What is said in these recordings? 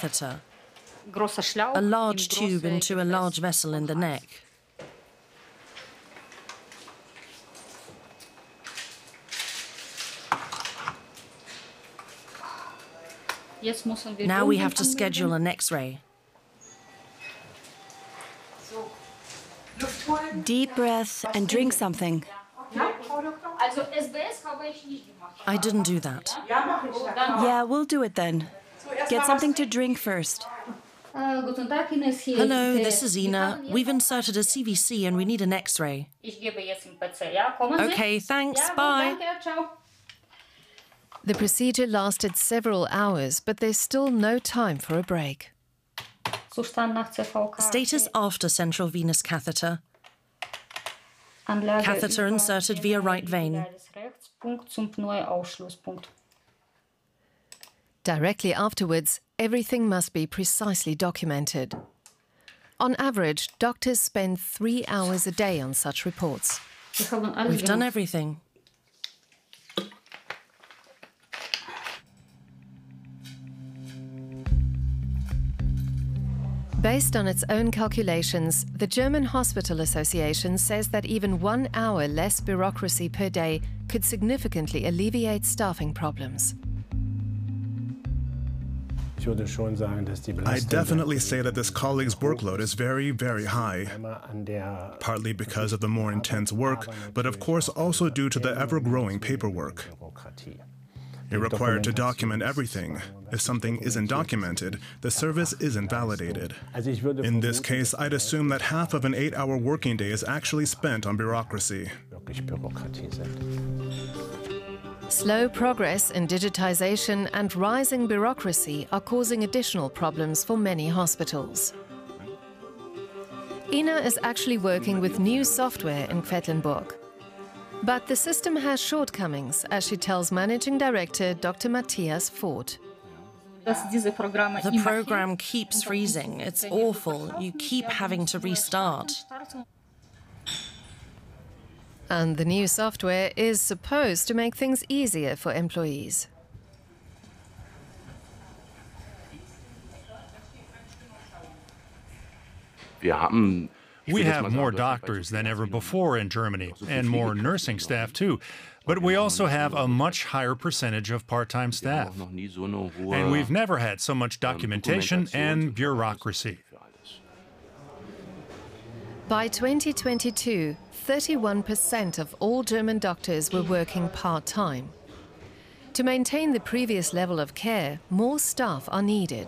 catheter, a large tube into a large vessel in the neck. Now we have to schedule an X-ray. Deep breath and drink something. I didn't do that. Yeah, we'll do it then. Get something to drink first. Hello, this is Ina. We've inserted a CVC and we need an X-ray. Okay, thanks, bye. The procedure lasted several hours, but there's still no time for a break. Status after central venous catheter. Catheter inserted via right vein. Directly afterwards, everything must be precisely documented. On average, doctors spend 3 hours a day on such reports. We've done everything. Based on its own calculations, the German Hospital Association says that even 1 hour less bureaucracy per day could significantly alleviate staffing problems. I definitely say that this colleague's workload is very, very high, partly because of the more intense work, but of course also due to the ever-growing paperwork. You're required to document everything. If something isn't documented, the service isn't validated. In this case, I'd assume that half of an 8-hour working day is actually spent on bureaucracy. Slow progress in digitization and rising bureaucracy are causing additional problems for many hospitals. Ina is actually working with new software in Quedlinburg. But the system has shortcomings, as she tells Managing Director Dr. Matthias Voth. The program keeps freezing. It's awful. You keep having to restart. And the new software is supposed to make things easier for employees. We have more doctors than ever before in Germany, and more nursing staff too. But we also have a much higher percentage of part-time staff. And we've never had so much documentation and bureaucracy. By 2022, 31% of all German doctors were working part-time. To maintain the previous level of care, more staff are needed.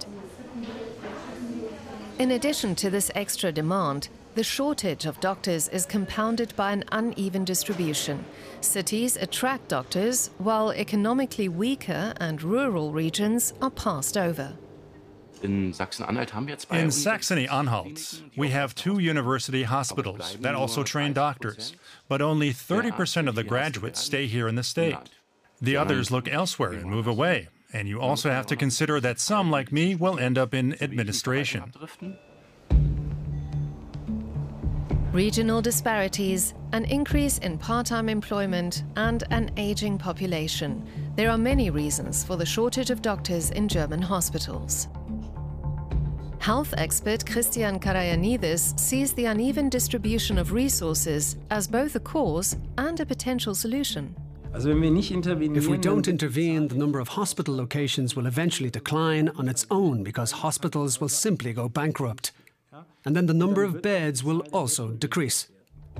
In addition to this extra demand, the shortage of doctors is compounded by an uneven distribution. Cities attract doctors, while economically weaker and rural regions are passed over. In Saxony-Anhalt, we have 2 university hospitals that also train doctors, but only 30% of the graduates stay here in the state. The others look elsewhere and move away, and you also have to consider that some, like me, will end up in administration. Regional disparities, an increase in part-time employment, and an aging population. There are many reasons for the shortage of doctors in German hospitals. Health expert Christian Karayanidis sees the uneven distribution of resources as both a cause and a potential solution. If we don't intervene, the number of hospital locations will eventually decline on its own because hospitals will simply go bankrupt. And then the number of beds will also decrease.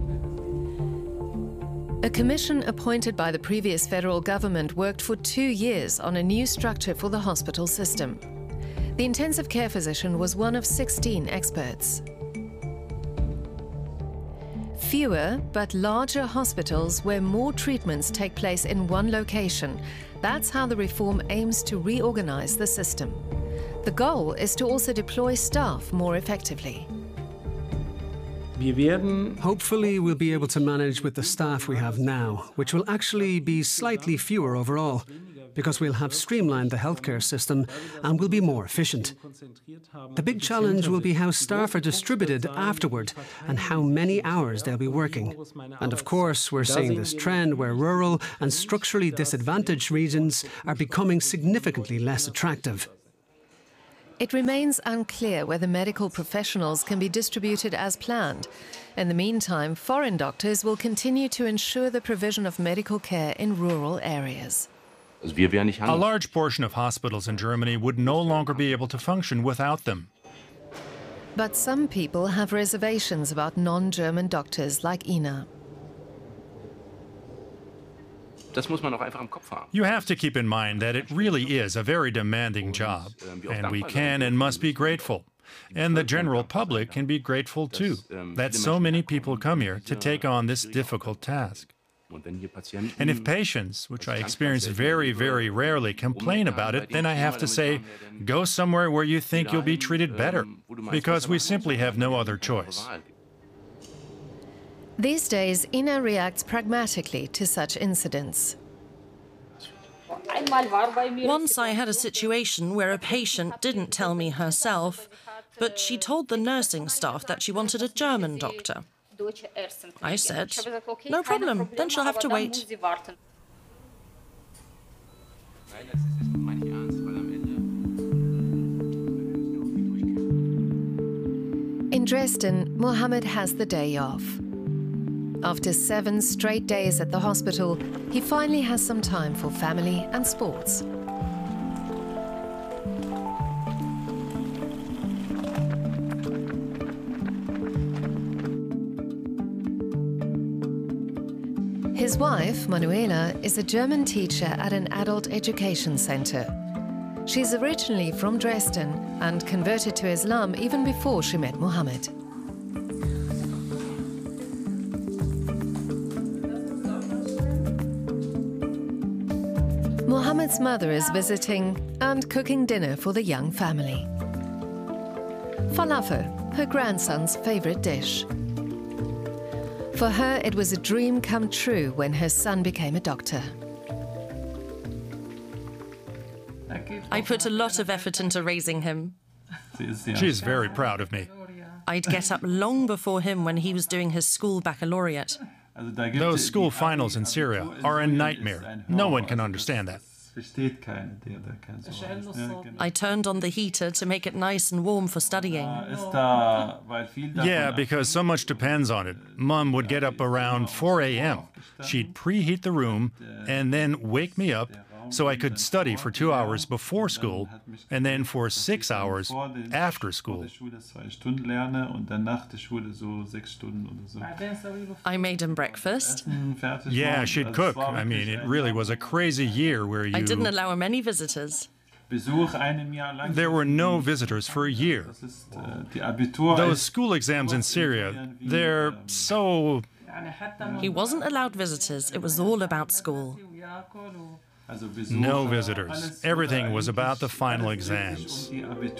A commission appointed by the previous federal government worked for 2 years on a new structure for the hospital system. The intensive care physician was one of 16 experts. Fewer but larger hospitals where more treatments take place in one location. That's how the reform aims to reorganize the system. The goal is to also deploy staff more effectively. Hopefully we'll be able to manage with the staff we have now, which will actually be slightly fewer overall, because we'll have streamlined the healthcare system and will be more efficient. The big challenge will be how staff are distributed afterward and how many hours they'll be working. And of course, we're seeing this trend where rural and structurally disadvantaged regions are becoming significantly less attractive. It remains unclear whether medical professionals can be distributed as planned. In the meantime, foreign doctors will continue to ensure the provision of medical care in rural areas. A large portion of hospitals in Germany would no longer be able to function without them. But some people have reservations about non-German doctors like Ina. You have to keep in mind that it really is a very demanding job, and we can and must be grateful. And the general public can be grateful too, that so many people come here to take on this difficult task. And if patients, which I experience very, very rarely, complain about it, then I have to say, go somewhere where you think you'll be treated better, because we simply have no other choice. These days, Ina reacts pragmatically to such incidents. Once I had a situation where a patient didn't tell me herself, but she told the nursing staff that she wanted a German doctor. I said, no problem, then she'll have to wait. In Dresden, Mohammed has the day off. After 7 straight days at the hospital, he finally has some time for family and sports. His wife, Manuela, is a German teacher at an adult education center. She's originally from Dresden and converted to Islam even before she met Mohammed. Mohammed's mother is visiting and cooking dinner for the young family. Falafel, her grandson's favorite dish. For her, it was a dream come true when her son became a doctor. I put a lot of effort into raising him. She's very proud of me. I'd get up long before him when he was doing his school baccalaureate. Those school finals in Syria are a nightmare. No one can understand that. I turned on the heater to make it nice and warm for studying. Yeah, because so much depends on it. Mom would get up around 4 a.m. She'd preheat the room and then wake me up so I could study for 2 hours before school and then for 6 hours after school. I made him breakfast. Yeah, she'd cook. I mean, it really was a crazy year where I didn't allow him any visitors. There were no visitors for a year. Those school exams in Syria, they're so... He wasn't allowed visitors. It was all about school. No visitors. Everything was about the final exams.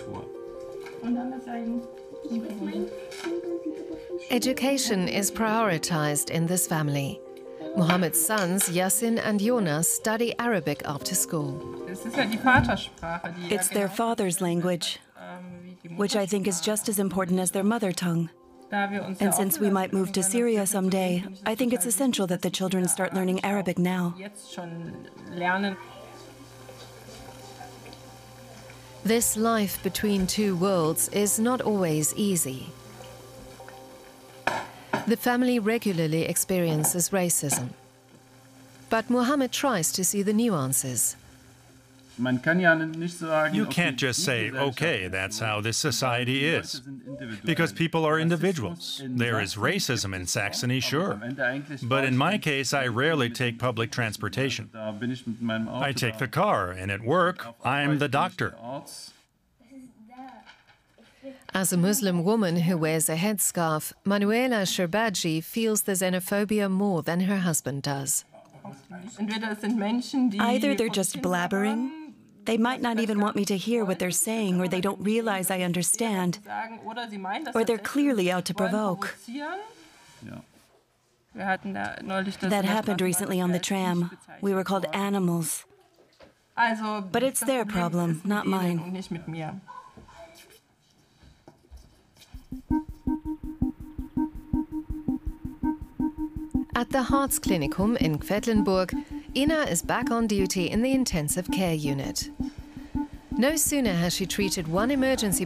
Education is prioritized in this family. Mohammed's sons, Yassin and Jonas, study Arabic after school. It's their father's language, which I think is just as important as their mother tongue. And since we might move to Syria someday, I think it's essential that the children start learning Arabic now. This life between two worlds is not always easy. The family regularly experiences racism. But Mohammed tries to see the nuances. You can't just say, okay, that's how this society is. Because people are individuals. There is racism in Saxony, sure. But in my case, I rarely take public transportation. I take the car, and at work, I'm the doctor. As a Muslim woman who wears a headscarf, Manuela Sherbaji feels the xenophobia more than her husband does. Either they're just blabbering, they might not even want me to hear what they're saying, or they don't realize I understand, or they're clearly out to provoke. That happened recently on the tram. We were called animals. But it's their problem, not mine. At the Herzklinikum in Quedlinburg, Ina is back on duty in the intensive care unit. No sooner has she treated one emergency